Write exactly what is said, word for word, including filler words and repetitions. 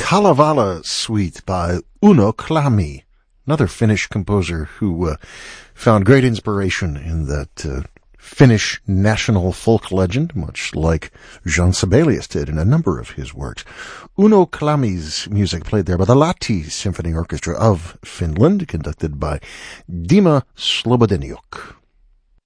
Kalevala Suite by Uno Klami, another Finnish composer who uh, found great inspiration in that uh, Finnish national folk legend, much like Jean Sibelius did in a number of his works. Uno Klami's music played there by the Lahti Symphony Orchestra of Finland, conducted by Dima Slobodeniuk.